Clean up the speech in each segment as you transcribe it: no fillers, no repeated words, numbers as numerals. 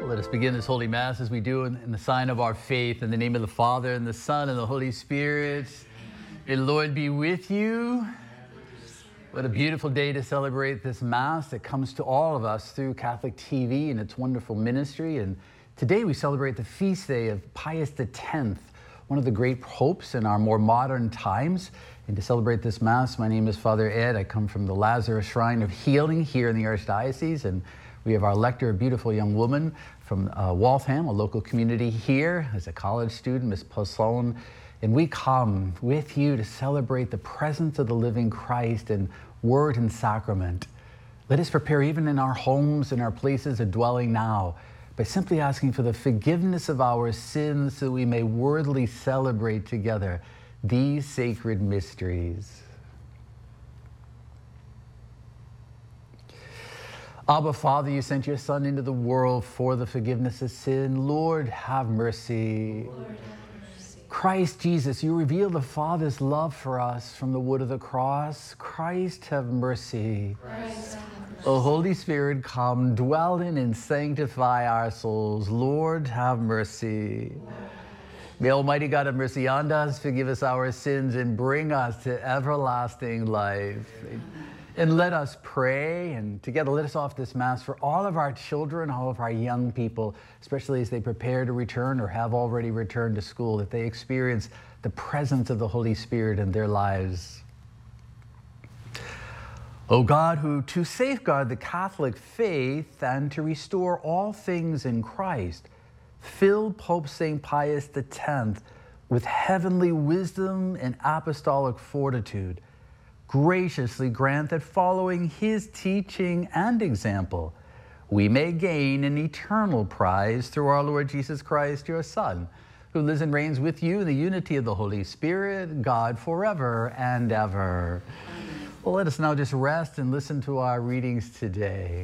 Let us begin this Holy Mass as we do in the sign of our faith. In the name of the Father, and the Son, and the Holy Spirit. May the Lord be with you. What a beautiful day to celebrate this Mass that comes to all of us through Catholic TV and its wonderful ministry. And today we celebrate the feast day of Pius X, one of the great popes in our more modern times. And to celebrate this Mass, my name is Father Ed. I come from the Lazarus Shrine of Healing here in the Archdiocese, and we have our lector, a beautiful young woman from Waltham, a local community here, as a college student, Miss Poisson. And we come with you to celebrate the presence of the living Christ in word and sacrament. Let us prepare even in our homes and our places of dwelling now by simply asking for the forgiveness of our sins so we may worthily celebrate together these sacred mysteries. Abba, Father, you sent your Son into the world for the forgiveness of sin. Lord, have mercy. Lord, have mercy. Christ Jesus, you reveal the Father's love for us from the wood of the cross. Christ, have mercy. Christ, have mercy. O Holy Spirit, come, dwell in and sanctify our souls. Lord, have mercy. Lord. May Almighty God have mercy on us, forgive us our sins, and bring us to everlasting life. Amen. And let us pray, and together let us offer this Mass for all of our children, all of our young people, especially as they prepare to return or have already returned to school, that they experience the presence of the Holy Spirit in their lives. O God, who to safeguard the Catholic faith and to restore all things in Christ, fill Pope St. Pius X with heavenly wisdom and apostolic fortitude, graciously grant that following his teaching and example, we may gain an eternal prize through our Lord Jesus Christ, your Son, who lives and reigns with you in the unity of the Holy Spirit, God forever and ever. Well, let us now just rest and listen to our readings today.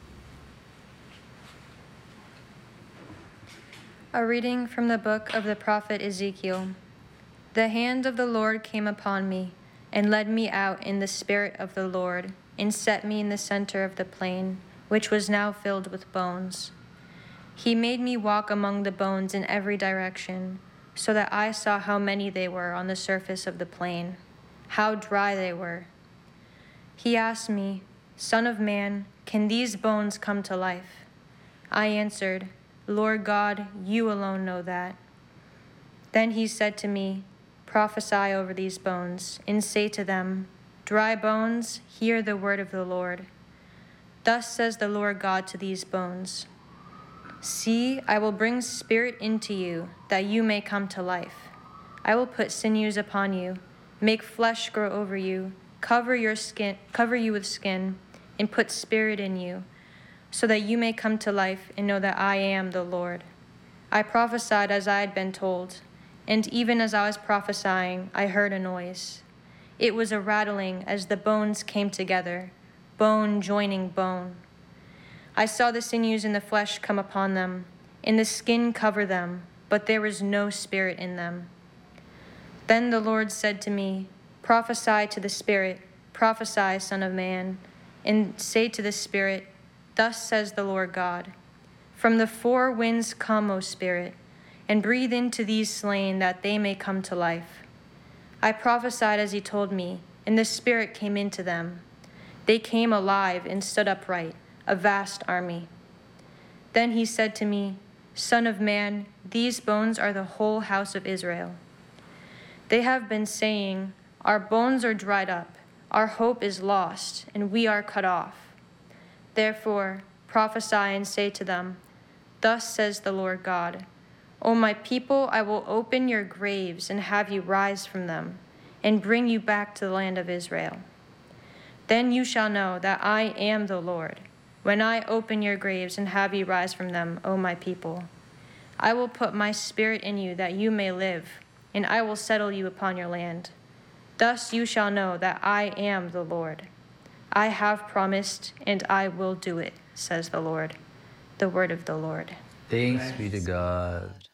A reading from the book of the prophet Ezekiel. The hand of the Lord came upon me, and led me out in the spirit of the Lord, and set me in the center of the plain, which was now filled with bones. He made me walk among the bones in every direction, so that I saw how many they were on the surface of the plain, how dry they were. He asked me, Son of man, can these bones come to life? I answered, Lord God, you alone know that. Then he said to me, Prophesy over these bones, and say to them, Dry bones, hear the word of the Lord. Thus says the Lord God to these bones, See, I will bring spirit into you, that you may come to life. I will put sinews upon you, make flesh grow over you, cover you with skin, and put spirit in you, so that you may come to life and know that I am the Lord. I prophesied as I had been told, and even as I was prophesying, I heard a noise. It was a rattling as the bones came together, bone joining bone. I saw the sinews and the flesh come upon them, and the skin cover them, but there was no spirit in them. Then the Lord said to me, Prophesy to the Spirit, prophesy, Son of man, and say to the Spirit, Thus says the Lord God, From the four winds come, O Spirit, and breathe into these slain that they may come to life. I prophesied as he told me, and the Spirit came into them. They came alive and stood upright, a vast army. Then he said to me, Son of man, these bones are the whole house of Israel. They have been saying, Our bones are dried up, our hope is lost, and we are cut off. Therefore, prophesy and say to them, Thus says the Lord God, O my people, I will open your graves and have you rise from them, and bring you back to the land of Israel. Then you shall know that I am the Lord, when I open your graves and have you rise from them, O my people. I will put my spirit in you that you may live, and I will settle you upon your land. Thus you shall know that I am the Lord. I have promised, and I will do it, says the Lord. The word of the Lord. Thanks be to God.